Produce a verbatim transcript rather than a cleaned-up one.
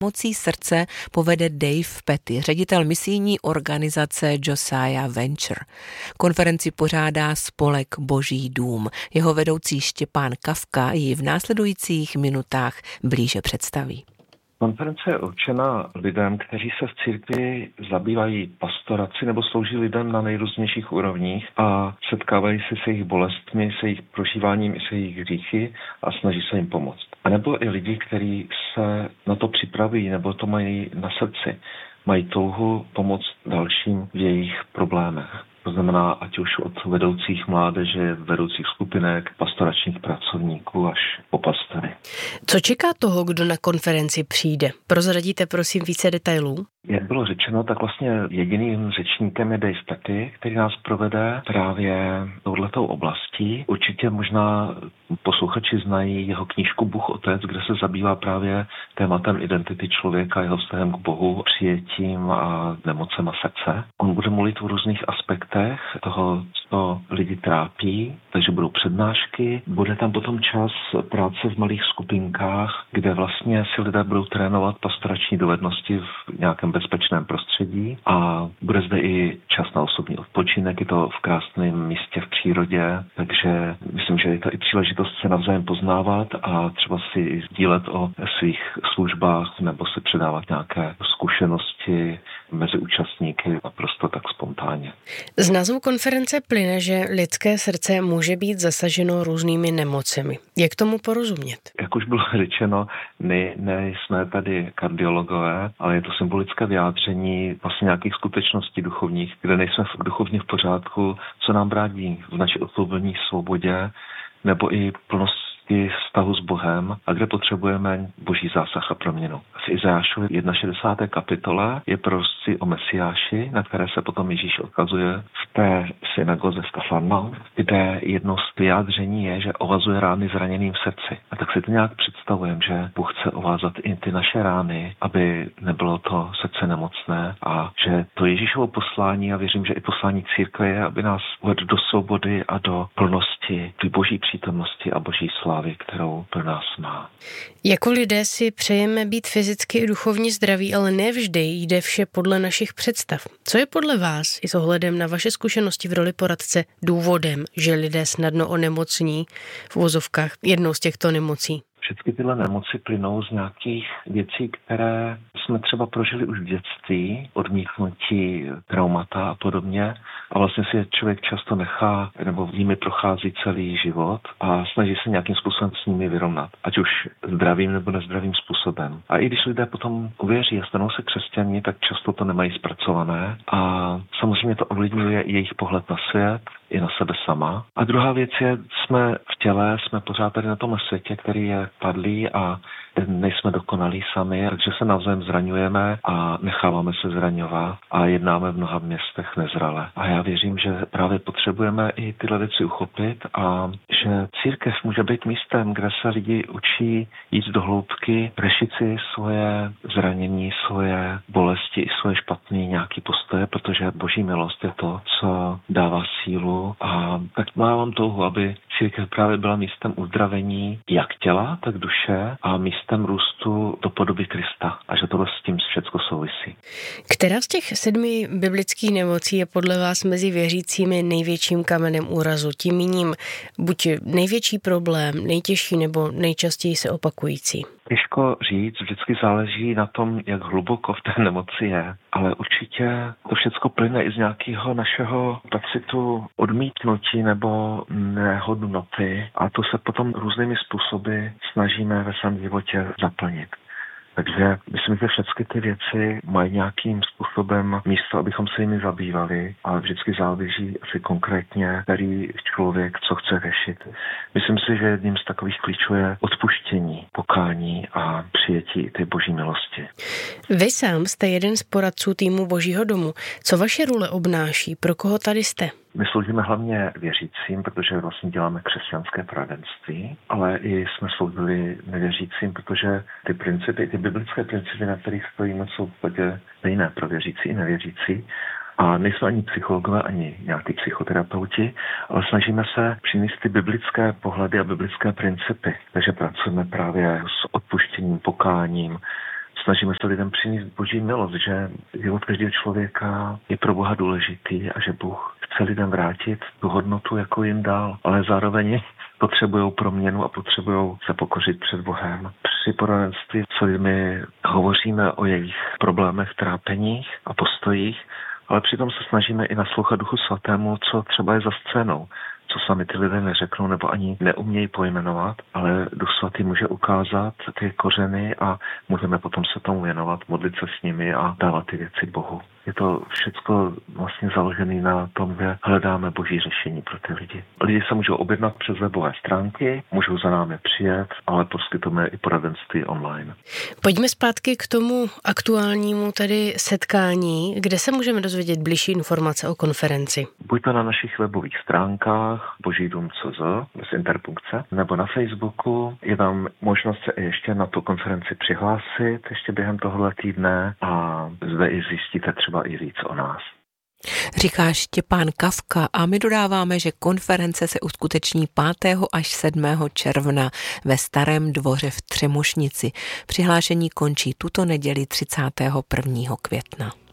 Nemocí srdce povede Dave Petty, ředitel misijní organizace Josiah Venture. Konferenci pořádá spolek Boží dům. Jeho vedoucí Štěpán Kafka ji v následujících minutách blíže představí. Konference je určena lidem, kteří se v církvi zabývají pastorací nebo slouží lidem na nejrůznějších úrovních a setkávají se s jejich bolestmi, se jejich prožíváním i se jejich hříchy a snaží se jim pomoct. A nebo i lidi, kteří se na to připraví nebo to mají na srdci, mají touhu pomoct dalším v jejich problémech. To znamená, ať už od vedoucích mládeže, vedoucích skupinek, pastoračních pracovníků až po pastory. Co čeká toho, kdo na konferenci přijde? Prozradíte prosím více detailů? Jak bylo řečeno, tak vlastně jediným řečníkem je Dave Petty, který nás provede právě touhletou oblastí. Určitě možná posluchači znají jeho knížku Bůh Otec, kde se zabývá právě tématem identity člověka, jeho vztahem k Bohu, přijetím a nemocema srdce. On bude mluvit o různých aspektech toho, co lidi trápí, takže budou přednášky. Bude tam potom čas práce v malých skupinkách, kde vlastně si lidé budou trénovat pastorační dovednosti v nějakém bezpečném prostředí a bude zde i čas na osobní odpočinek, je to v krásném místě v přírodě, takže myslím, že je to i příležitost se navzájem poznávat a třeba si sdílet o svých službách nebo si předávat nějaké zkušenosti mezi účastníky naprosto tak spontánně. Z názvu konference plyne, že lidské srdce může být zasaženo různými nemocemi. Jak tomu porozumět? Jak už bylo řečeno, my nejsme tady kardiologové, ale je to symbolické vyjádření vlastně nějakých skutečností duchovních, kde nejsme duchovně v pořádku, co nám brání v naší osobní svobodě nebo i plnost vztahu s Bohem a kde potřebujeme Boží zásah a proměnu. V Izajášově šedesát jedna kapitole je proroctví o Mesiáši, na které se potom Ježíš odkazuje v té synagoze v Kafarnaum, kde jedno z vyjádření je, že ovazuje rány zraněným v srdci. A tak si to nějak představujeme, že Bůh chce ovázat i ty naše rány, aby nebylo to srdce nemocné a že to Ježíšovo poslání, a věřím, že i poslání církve je, aby nás uvedl do svobody a do plnosti, ty Boží přítomnosti a Boží slávy, kterou pro nás má. Jako lidé si přejeme být fyzicky i duchovně zdraví, ale ne vždy jde vše podle našich představ. Co je podle vás i s ohledem na vaše zkušenosti v roli poradce důvodem, že lidé snadno onemocní v uvozovkách jednou z těchto nemocí? Všechny tyhle nemoci plynou z nějakých věcí, které jsme třeba prožili už v dětství, odmítnutí, traumata a podobně. A vlastně si člověk často nechá, nebo v nimi prochází celý život a snaží se nějakým způsobem s nimi vyrovnat. Ať už zdravým nebo nezdravým způsobem. A i když lidé potom uvěří a stanou se křesťani, tak často to nemají zpracované. A samozřejmě to ovlivňuje jejich pohled na svět, i na sebe sama. A druhá věc je, jsme v těle, jsme pořád tady na tom světě, který je padlý a nejsme dokonalí sami, takže se navzájem zraňujeme a necháváme se zraňovat a jednáme v mnoha městech nezrale. A já věřím, že právě potřebujeme i tyhle věci uchopit a že církev může být místem, kde se lidi učí jít do hloubky, řešit si svoje zranění, svoje bolesti i svoje špatné nějaký postoje, protože Boží milost je to, co dává sílu a tak mám touhu, aby církev právě byla místem uzdravení jak těla, tak duše a místem růstu do podoby Krista a že tohle s tím všechno souvisí. Která z těch sedmi biblických nemocí je podle vás mezi věřícími největším kamenem úrazu? Tím míním buď největší problém, nejtěžší nebo nejčastěji se opakující? Těžko říct, vždycky záleží na tom, jak hluboko v té nemoci je, ale určitě to všechno plyne i z nějakého našeho pocitu odmítnutí nebo nehodnoty a to se potom různými způsoby snažíme ve svém životě zaplnit. Takže myslím, že všechny ty věci mají nějakým způsobem místo, abychom se jimi zabývali, ale vždycky záleží asi konkrétně, který člověk co chce řešit. Myslím si, že jedním z takových klíčů je odpuštění, pokání a přijetí té Boží milosti. Vy sám jste jeden z poradců týmu Božího domu. Co vaše role obnáší? Pro koho tady jste? My sloužíme hlavně věřícím, protože vlastně děláme křesťanské poradenství, ale i jsme sloužili nevěřícím, protože ty principy, ty biblické principy, na kterých stojíme, jsou v podstatě stejné pro věřící i nevěřící. A nejsme ani psychologové, ani nějaký psychoterapeuti, ale snažíme se přinést ty biblické pohledy a biblické principy. Takže pracujeme právě s odpuštěním, pokáním, snažíme se lidem přinést boží milost, že život každého člověka je pro Boha důležitý a že Bůh chce lidem vrátit tu hodnotu, jako jim dal, ale zároveň potřebují proměnu a potřebují se pokořit před Bohem. Při poradenství s lidmi hovoříme o jejich problémech, trápeních a postojích, ale přitom se snažíme i naslouchat Duchu Svatému, co třeba je za scénou, co sami ty lidé neřeknou nebo ani neumějí pojmenovat, ale Duch Svatý může ukázat ty kořeny a můžeme potom se tomu věnovat, modlit se s nimi a dávat ty věci Bohu. Je to všechno vlastně založené na tom, že hledáme boží řešení pro ty lidi. Lidi se můžou objednat přes webové stránky, můžou za námi přijet, ale poskytujeme i poradenství online. Pojďme zpátky k tomu aktuálnímu tedy setkání, kde se můžeme dozvědět bližší informace o konferenci. Buď to na našich webových stránkách boží dům tečka cz bez interpunkce, nebo na Facebooku. Je tam možnost se ještě na tu konferenci přihlásit ještě během tohohle týdne a zde i zjistíte třeba i víc o nás. Říká Štěpán Kafka a my dodáváme, že konference se uskuteční pátého až sedmého června ve Starém dvoře v Třemošnici. Přihlášení končí tuto neděli třicátého prvního května.